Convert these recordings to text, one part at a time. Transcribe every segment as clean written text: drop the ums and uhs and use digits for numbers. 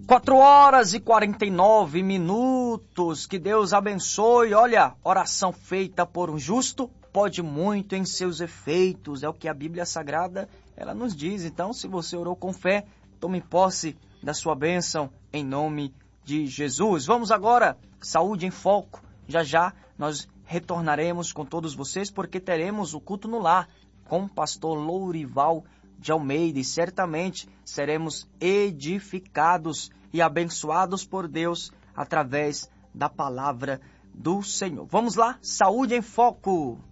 4h49. Que Deus abençoe. Olha, oração feita por um justo pode muito em seus efeitos. É o que a Bíblia Sagrada ela nos diz. Então, se você orou com fé, tome posse da sua bênção em nome de Jesus. Vamos agora, Saúde em Foco. Já já nós retornaremos com todos vocês porque teremos o culto no lar com o pastor Lourival de Almeida e certamente seremos edificados e abençoados por Deus através da palavra do Senhor. Vamos lá, Saúde em Foco.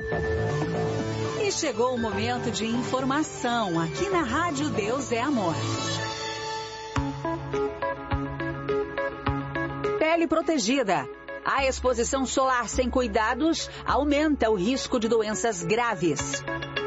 E chegou o momento de informação aqui na Rádio Deus é Amor. Pele protegida. A exposição solar sem cuidados aumenta o risco de doenças graves.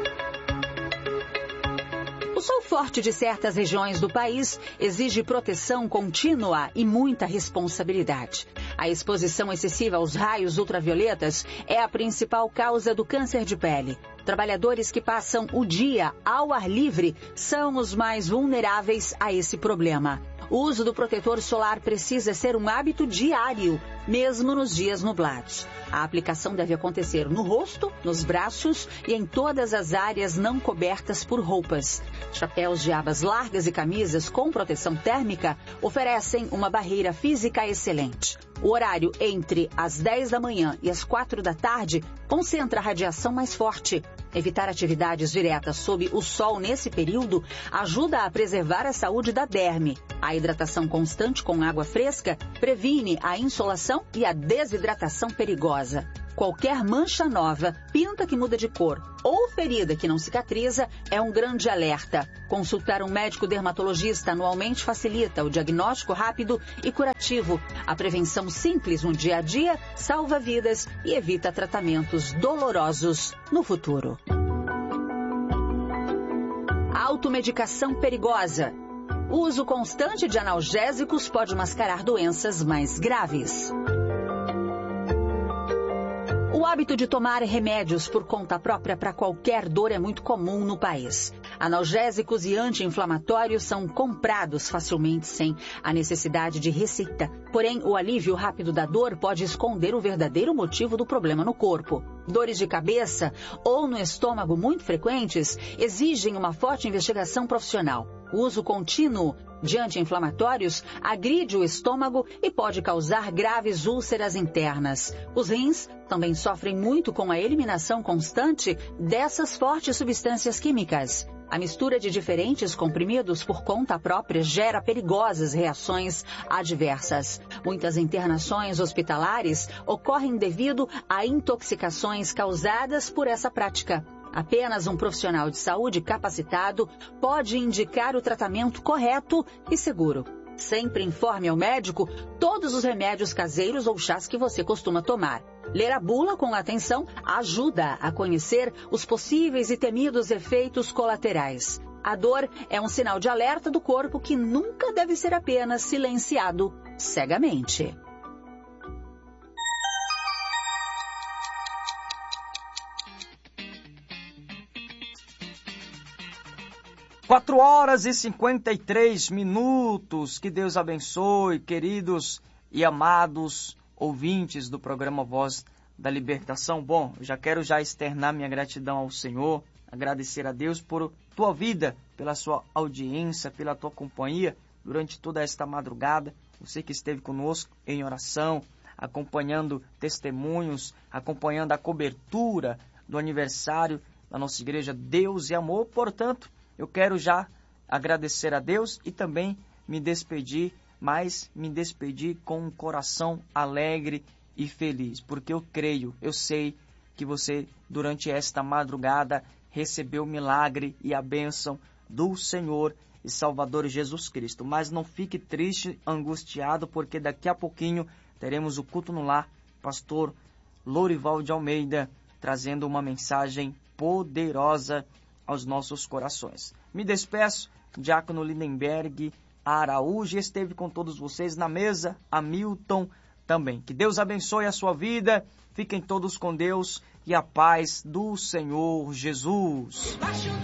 O sol forte de certas regiões do país exige proteção contínua e muita responsabilidade. A exposição excessiva aos raios ultravioletas é a principal causa do câncer de pele. Trabalhadores que passam o dia ao ar livre são os mais vulneráveis a esse problema. O uso do protetor solar precisa ser um hábito diário, mesmo nos dias nublados. A aplicação deve acontecer no rosto, nos braços e em todas as áreas não cobertas por roupas. Chapéus de abas largas e camisas com proteção térmica oferecem uma barreira física excelente. O horário entre as 10 da manhã e as 4 da tarde concentra a radiação mais forte. Evitar atividades diretas sob o sol nesse período ajuda a preservar a saúde da derme. A hidratação constante com água fresca previne a insolação e a desidratação perigosa. Qualquer mancha nova, pinta que muda de cor ou ferida que não cicatriza é um grande alerta. Consultar um médico dermatologista anualmente facilita o diagnóstico rápido e curativo. A prevenção simples no dia a dia salva vidas e evita tratamentos dolorosos no futuro. Automedicação perigosa. O uso constante de analgésicos pode mascarar doenças mais graves. O hábito de tomar remédios por conta própria para qualquer dor é muito comum no país. Analgésicos e anti-inflamatórios são comprados facilmente sem a necessidade de receita. Porém, o alívio rápido da dor pode esconder o verdadeiro motivo do problema no corpo. Dores de cabeça ou no estômago muito frequentes exigem uma forte investigação profissional. O uso contínuo de anti-inflamatórios agride o estômago e pode causar graves úlceras internas. Os rins também sofrem muito com a eliminação constante dessas fortes substâncias químicas. A mistura de diferentes comprimidos por conta própria gera perigosas reações adversas. Muitas internações hospitalares ocorrem devido a intoxicações causadas por essa prática. Apenas um profissional de saúde capacitado pode indicar o tratamento correto e seguro. Sempre informe ao médico todos os remédios caseiros ou chás que você costuma tomar. Ler a bula com atenção ajuda a conhecer os possíveis e temidos efeitos colaterais. A dor é um sinal de alerta do corpo que nunca deve ser apenas silenciado cegamente. 4h53. Que Deus abençoe, queridos e amados ouvintes do programa Voz da Libertação. Bom, eu já quero externar minha gratidão ao Senhor, agradecer a Deus por tua vida, pela sua audiência, pela tua companhia durante toda esta madrugada. Você que esteve conosco em oração, acompanhando testemunhos, acompanhando a cobertura do aniversário da nossa igreja Deus e Amor. Portanto, eu quero já agradecer a Deus e também me despedir, mas me despedir com um coração alegre e feliz, porque eu creio, eu sei que você, durante esta madrugada, recebeu o milagre e a bênção do Senhor e Salvador Jesus Cristo. Mas não fique triste, angustiado, porque daqui a pouquinho teremos o culto no lar, pastor Lourival de Almeida, trazendo uma mensagem poderosa aos nossos corações. Me despeço, Diácono Lindenberg Araújo, esteve com todos vocês na mesa, Hamilton também. Que Deus abençoe a sua vida, fiquem todos com Deus e a paz do Senhor Jesus.